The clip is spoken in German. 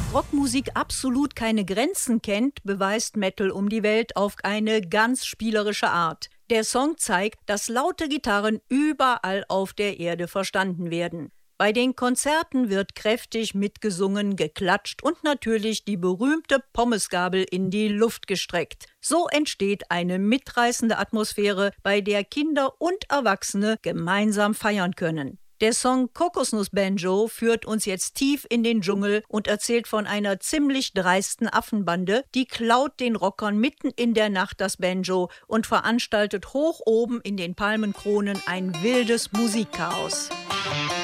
Dass Rockmusik absolut keine Grenzen kennt, beweist Metal um die Welt auf eine ganz spielerische Art. Der Song zeigt, dass laute Gitarren überall auf der Erde verstanden werden. Bei den Konzerten wird kräftig mitgesungen, geklatscht und natürlich die berühmte Pommesgabel in die Luft gestreckt. So entsteht eine mitreißende Atmosphäre, bei der Kinder und Erwachsene gemeinsam feiern können. Der Song Kokosnuss Banjo führt uns jetzt tief in den Dschungel und erzählt von einer ziemlich dreisten Affenbande, die klaut den Rockern mitten in der Nacht das Banjo und veranstaltet hoch oben in den Palmenkronen ein wildes Musikchaos.